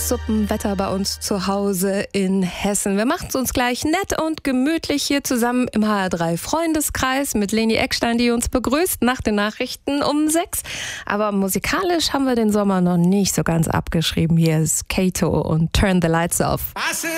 Suppenwetter bei uns zu Hause in Hessen. Wir machen es uns gleich nett und gemütlich hier zusammen im HR3 Freundeskreis mit Leni Eckstein, die uns begrüßt nach den Nachrichten um 6. Aber musikalisch haben wir den Sommer noch nicht so ganz abgeschrieben. Hier ist Kato und Turn the Lights Off.